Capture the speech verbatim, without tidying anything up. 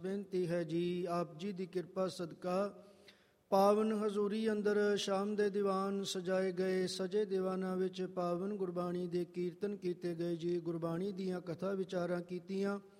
ਬੇਨਤੀ ਹੈ ਜੀ, ਆਪ ਜੀ ਦੀ ਕਿਰਪਾ ਸਦਕਾ ਪਾਵਨ ਹਜ਼ੂਰੀ ਅੰਦਰ ਸ਼ਾਮ ਦੇ ਦੀਵਾਨ ਸਜਾਏ ਗਏ। ਸਜੇ ਦੀਵਾਨਾਂ ਵਿੱਚ ਪਾਵਨ ਗੁਰਬਾਣੀ ਦੇ ਕੀਰਤਨ ਕੀਤੇ ਗਏ ਜੀ। ਗੁਰਬਾਣੀ ਦੀਆਂ ਕਥਾ ਵਿਚਾਰਾਂ ਕੀਤੀਆਂ।